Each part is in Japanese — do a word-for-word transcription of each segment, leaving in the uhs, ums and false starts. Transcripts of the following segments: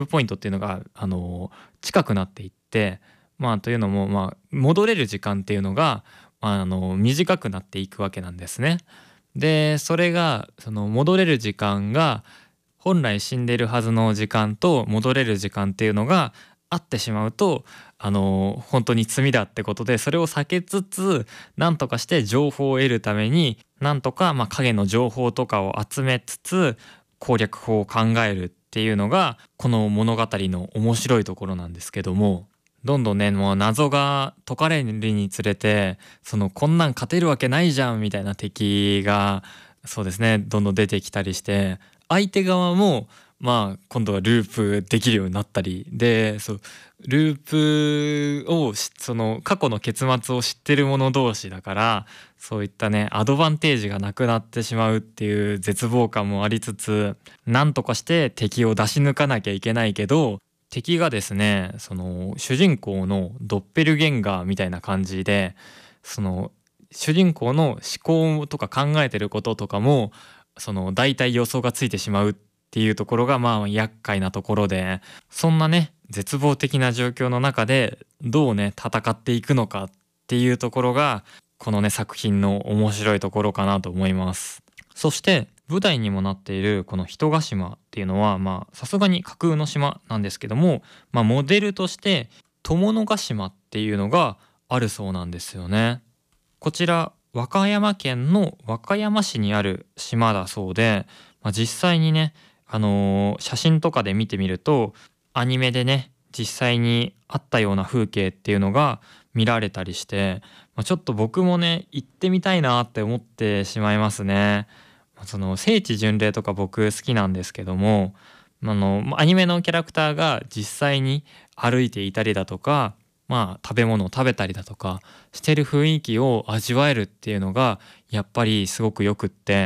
ポイントっていうのがあの近くなっていって、まあというのも、まあ戻れる時間っていうのがあの短くなっていくわけなんですね。でそれがその戻れる時間が本来死んでいるはずの時間と戻れる時間っていうのがあってしまうと、あの本当に罪だってことで、それを避けつつ何とかして情報を得るためになんとかまあ影の情報とかを集めつつ攻略法を考えるっていうのがこの物語の面白いところなんですけども、どんどんねもう謎が解かれるにつれて、そのこんなん勝てるわけないじゃんみたいな敵がそうですねどんどん出てきたりして、相手側もまあ今度はループできるようになったりで、そうループをしその過去の結末を知ってる者同士だから、そういったねアドバンテージがなくなってしまうっていう絶望感もありつつ、なんとかして敵を出し抜かなきゃいけないけど、敵がですねその主人公のドッペルゲンガーみたいな感じで、その主人公の思考とか考えてることとかもその大体予想がついてしまうっていうところがまあ厄介なところで、そんなね絶望的な状況の中でどうね戦っていくのかっていうところがこのね作品の面白いところかなと思います。そして舞台にもなっているこの人ヶ島っていうのはまあさすがに架空の島なんですけども、まあ、モデルとして友のヶ島っていうのがあるそうなんですよね。こちら和歌山県の和歌山市にある島だそうで、まあ、実際にね、あのー写真とかで見てみるとアニメでね実際にあったような風景っていうのが見られたりして、まあ、ちょっと僕もね行ってみたいなって思ってしまいますね。まあその聖地巡礼とか僕好きなんですけども、あのアニメのキャラクターが実際に歩いていたりだとか、まあ食べ物を食べたりだとかしてる雰囲気を味わえるっていうのがやっぱりすごくよくって、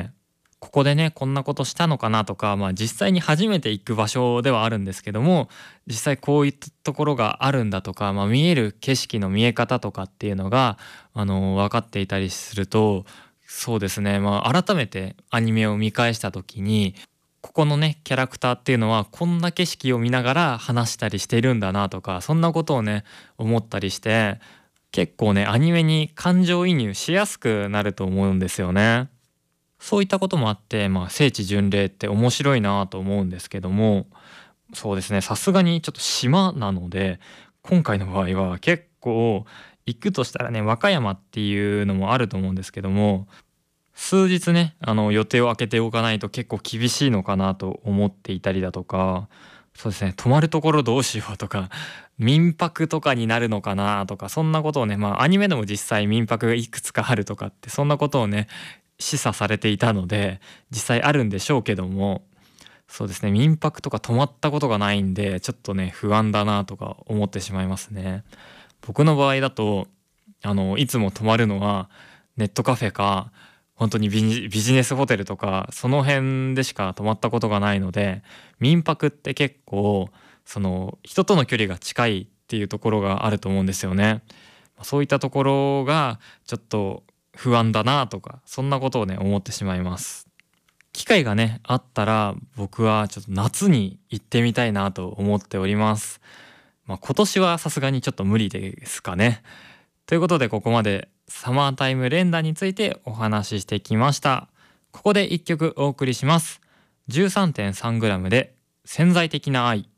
ここでねこんなことしたのかなとか、まあ実際に初めて行く場所ではあるんですけども、実際こういったところがあるんだとか、まあ、見える景色の見え方とかっていうのがあの分かっていたりすると、そうですね、まあ改めてアニメを見返した時にここのねキャラクターっていうのはこんな景色を見ながら話したりしているんだなとか、そんなことをね思ったりして、結構ねアニメに感情移入しやすくなると思うんですよね。そういったこともあって、まあ、聖地巡礼って面白いなと思うんですけども、そうですねさすがにちょっと島なので今回の場合は結構行くとしたらね和歌山っていうのもあると思うんですけども、数日ねあの予定を空けておかないと結構厳しいのかなと思っていたりだとか、そうですね泊まるところどうしようとか民泊とかになるのかなとか、そんなことをね、まあアニメでも実際民泊がいくつかあるとかってそんなことをね示唆されていたので実際あるんでしょうけども、そうですね民泊とか泊まったことがないんでちょっとね不安だなとか思ってしまいますね。僕の場合だとあのいつも泊まるのはネットカフェか本当にビジ、ビジネスホテルとかその辺でしか泊まったことがないので、民泊って結構その人との距離が近いっていうところがあると思うんですよね。そういったところがちょっと不安だなとかそんなことをね思ってしまいます。機会がねあったら僕はちょっと夏に行ってみたいなと思っております。まあ、今年はさすがにちょっと無理ですかね。ということでここまでサマータイム連打についてお話ししてきました。ここでいっきょくお送りします。 じゅうさんてんさんグラム で潜在的な愛。